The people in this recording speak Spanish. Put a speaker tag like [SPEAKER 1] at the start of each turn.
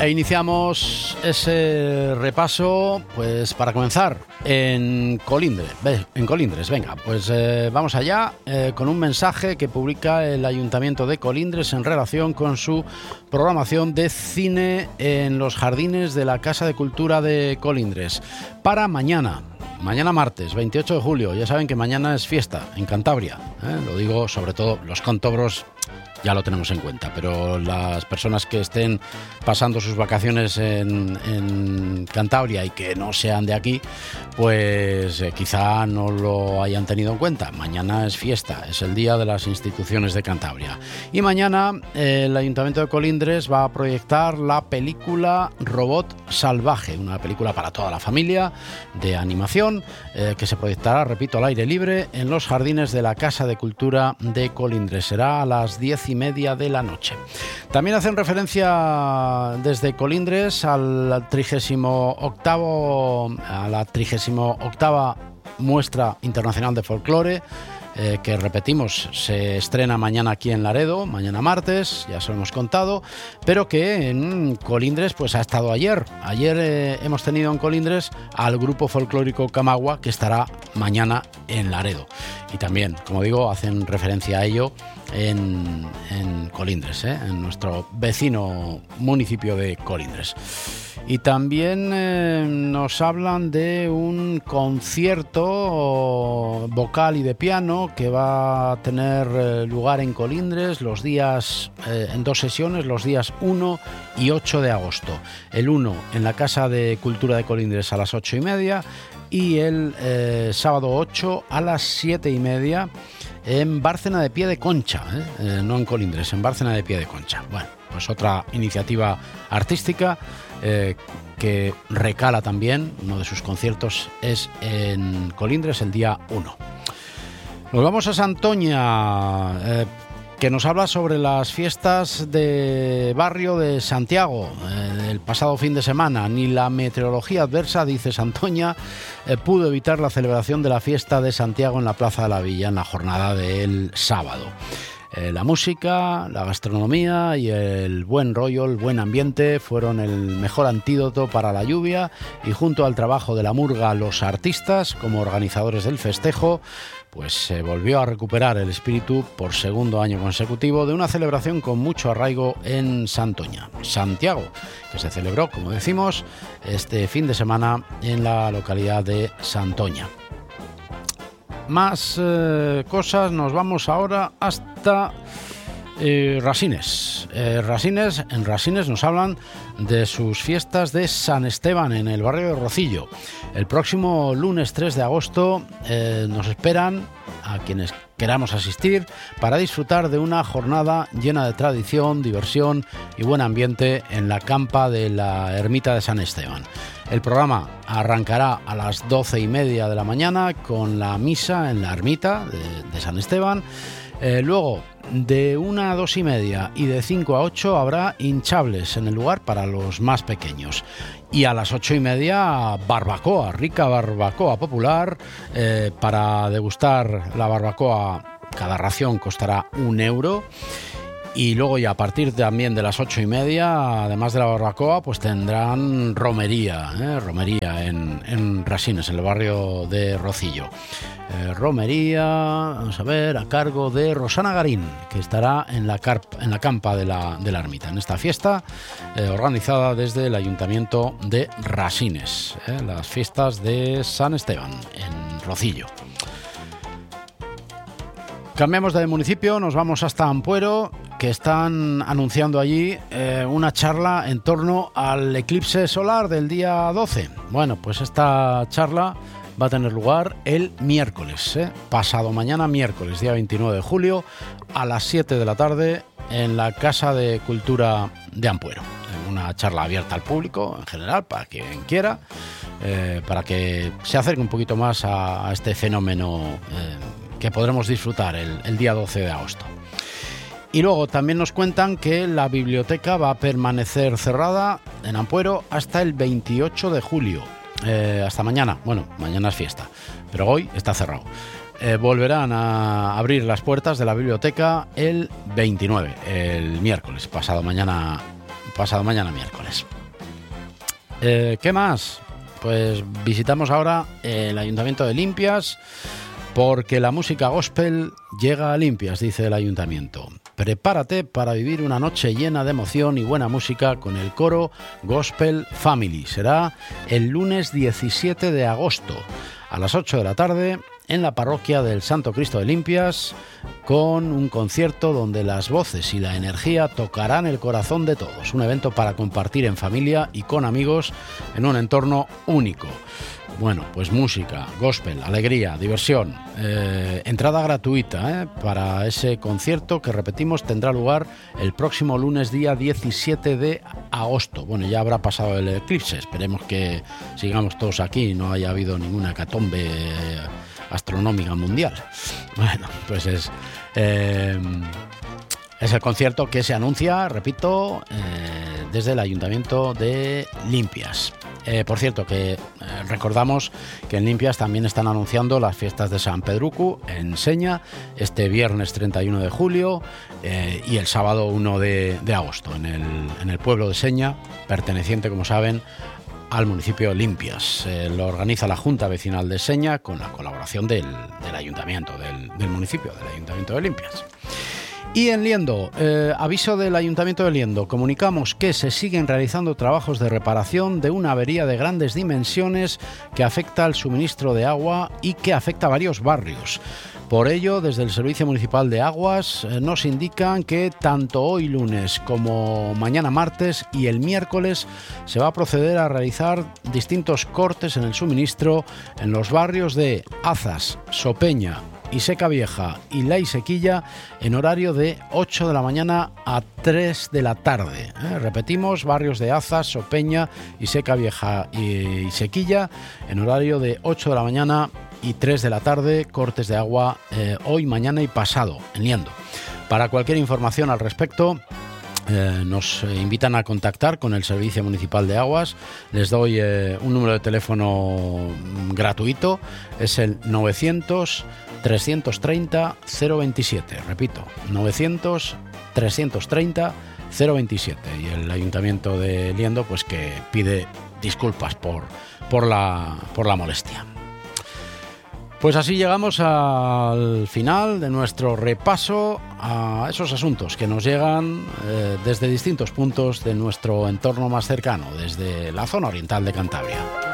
[SPEAKER 1] E iniciamos ese repaso, pues para comenzar en Colindres. Venga, pues vamos allá con un mensaje que publica el Ayuntamiento de Colindres en relación con su programación de cine en los jardines de la Casa de Cultura de Colindres para mañana martes 28 de julio. Ya saben que mañana es fiesta en Cantabria, lo digo sobre todo los cántabros. Ya lo tenemos en cuenta, pero las personas que estén pasando sus vacaciones en Cantabria y que no sean de aquí, pues quizá no lo hayan tenido en cuenta. Mañana es fiesta, es el día de las instituciones de Cantabria. Y mañana el Ayuntamiento de Colindres va a proyectar la película Robot Salvaje, una película para toda la familia de animación que se proyectará, repito, al aire libre en los jardines de la Casa de Cultura de Colindres. Será a las 10:30 de la noche. También hacen referencia desde Colindres a la 38ª Muestra Internacional de Folclore, que repetimos, se estrena mañana aquí en Laredo, mañana martes, ya se lo hemos contado, pero que en Colindres pues ha estado ayer. Ayer hemos tenido en Colindres al grupo folclórico Camagua, que estará mañana en Laredo. Y también, como digo, hacen referencia a ello en Colindres, en nuestro vecino municipio de Colindres. Y también nos hablan de un concierto vocal y de piano que va a tener lugar en Colindres en 2 sesiones, los días 1 y 8 de agosto. El 1 en la Casa de Cultura de Colindres a las 8:30 y el sábado 8 a las 7:30 en Bárcena de Pie de Concha, no en Colindres, en Bárcena de Pie de Concha. Bueno, pues otra iniciativa artística que recala también, uno de sus conciertos es en Colindres el día 1. Nos vamos a Santoña, que nos habla sobre las fiestas de barrio de Santiago el pasado fin de semana. Ni la meteorología adversa, dice Santoña, pudo evitar la celebración de la fiesta de Santiago en la Plaza de la Villa en la jornada del sábado. La música, la gastronomía y el buen rollo, el buen ambiente fueron el mejor antídoto para la lluvia, y junto al trabajo de la murga, los artistas como organizadores del festejo, pues se volvió a recuperar el espíritu por segundo año consecutivo de una celebración con mucho arraigo en Santoña, Santiago, que se celebró, como decimos, este fin de semana en la localidad de Santoña. Más cosas, nos vamos ahora hasta Rasines. En Rasines nos hablan de sus fiestas de San Esteban en el barrio de Rocillo. El próximo lunes 3 de agosto nos esperan a quienes queramos asistir para disfrutar de una jornada llena de tradición, diversión y buen ambiente en la campa de la ermita de San Esteban. El programa arrancará a las 12:30 de la mañana con la misa en la ermita de San Esteban. Luego, de 1 a 2:30 y de 5 a 8 habrá hinchables en el lugar para los más pequeños. Y a las 8:30 barbacoa, rica barbacoa popular. Para degustar la barbacoa, cada ración costará €1. Y luego ya a partir también de las 8:30, además de la barbacoa, pues tendrán romería en Rasines, en el barrio de Rocillo. Romería, vamos a ver, a cargo de Rosana Garín, que estará en la campa de la ermita, en esta fiesta organizada desde el Ayuntamiento de Rasines, las fiestas de San Esteban en Rocillo. Cambiamos de municipio, nos vamos hasta Ampuero, que están anunciando allí una charla en torno al eclipse solar del día 12. Bueno, pues esta charla va a tener lugar el miércoles, pasado mañana miércoles, día 29 de julio, a las 7 de la tarde en la Casa de Cultura de Ampuero. Una charla abierta al público en general, para quien quiera, para que se acerque un poquito más a este fenómeno que podremos disfrutar el día 12 de agosto. Y luego también nos cuentan que la biblioteca va a permanecer cerrada en Ampuero hasta el 28 de julio. Hasta mañana. Bueno, mañana es fiesta, pero hoy está cerrado. Volverán a abrir las puertas de la biblioteca el 29, el miércoles, pasado mañana pasado mañana miércoles. ¿Qué más? Pues visitamos ahora el Ayuntamiento de Limpias, porque la música gospel llega a Limpias, dice el Ayuntamiento. Prepárate para vivir una noche llena de emoción y buena música con el coro Gospel Family. Será el lunes 17 de agosto a las 8 de la tarde en la parroquia del Santo Cristo de Limpias, con un concierto donde las voces y la energía tocarán el corazón de todos. Un evento para compartir en familia y con amigos en un entorno único. Bueno, pues música, gospel, alegría, diversión, entrada gratuita para ese concierto que, repetimos, tendrá lugar el próximo lunes día 17 de agosto. Bueno, ya habrá pasado el eclipse, esperemos que sigamos todos aquí y no haya habido ninguna hecatombe astronómica mundial. Bueno, pues es el concierto que se anuncia, repito, desde el Ayuntamiento de Limpias. Por cierto, que recordamos que en Limpias también están anunciando las fiestas de San Pedrucu en Seña, este viernes 31 de julio y el sábado 1 de agosto en el pueblo de Seña, perteneciente, como saben, al municipio de Limpias. Lo organiza la Junta Vecinal de Seña con la colaboración del Ayuntamiento, del municipio, del Ayuntamiento de Limpias. Y en Liendo, aviso del Ayuntamiento de Liendo, comunicamos que se siguen realizando trabajos de reparación de una avería de grandes dimensiones que afecta al suministro de agua y que afecta a varios barrios. Por ello, desde el Servicio Municipal de Aguas nos indican que tanto hoy lunes como mañana martes y el miércoles se va a proceder a realizar distintos cortes en el suministro en los barrios de Azas, Sopeña y Seca Vieja y La Isequilla en horario de 8 de la mañana a 3 de la tarde. Repetimos, barrios de Azas, Sopeña y Seca Vieja y Sequilla en horario de 8 de la mañana y 3 de la tarde, cortes de agua hoy, mañana y pasado en Liendo. Para cualquier información al respecto, nos invitan a contactar con el Servicio Municipal de Aguas. Les doy un número de teléfono gratuito, es el 900-330-027. Repito, 900-330-027. Y el Ayuntamiento de Liendo, pues, que pide disculpas por la molestia. Pues así llegamos al final de nuestro repaso a esos asuntos que nos llegan desde distintos puntos de nuestro entorno más cercano, desde la zona oriental de Cantabria.